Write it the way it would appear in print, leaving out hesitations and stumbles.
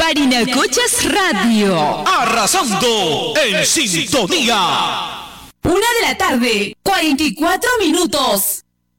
Parinacochas Radio. Arrasando en sintonía. 1 de la tarde, 44 minutos.